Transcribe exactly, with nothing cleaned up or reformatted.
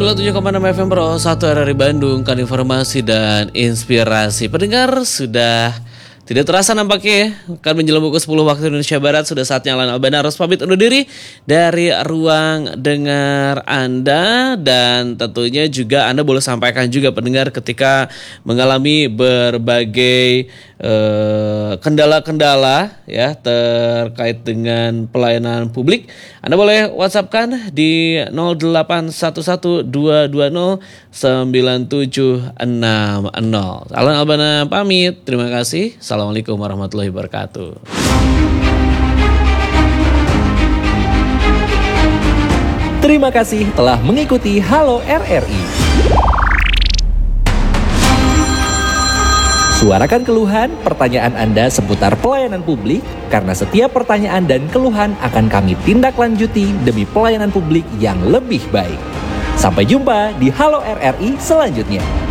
sembilan puluh tujuh koma enam F M Pro satu R R I Bandung, kan informasi dan inspirasi. Pendengar, sudah tidak terasa nampaknya kan menjelang pukul sepuluh waktu Indonesia Barat. Sudah saatnya Alan Albana harus pamit undur diri dari ruang dengar Anda. Dan tentunya juga Anda boleh sampaikan juga pendengar ketika mengalami berbagai eh, kendala-kendala ya terkait dengan pelayanan publik. Anda boleh WhatsApp-kan di nol delapan satu satu dua dua nol sembilan tujuh enam nol. Alan Albana pamit. Terima kasih. Assalamualaikum warahmatullahi wabarakatuh. Terima kasih telah mengikuti Halo R R I. Suarakan keluhan, pertanyaan Anda seputar pelayanan publik, karena setiap pertanyaan dan keluhan akan kami tindak lanjuti demi pelayanan publik yang lebih baik. Sampai jumpa di Halo R R I selanjutnya.